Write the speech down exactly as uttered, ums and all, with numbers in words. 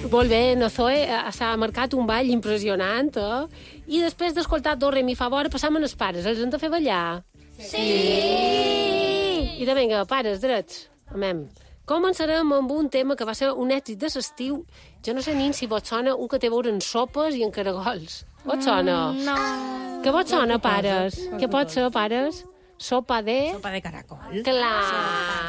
Molt bé, no Zoe, s'ha marcat un ball impressionant, eh? I després d'escoltar Do, Re, Mi, Fa, Bo, ara passam als pares. Els hem de fer ballar? Sí! I de vinga, pares, drets. Amem. Començarem amb un tema que va ser un èxit de l'estiu. Jo no sé ni si vos sona un que té a veure en sopes i en caragols. Vos sona? Mm, no. Què vos sona, pares? Què pot ser, pares? Sopa de... Sopa de caracol. Clar.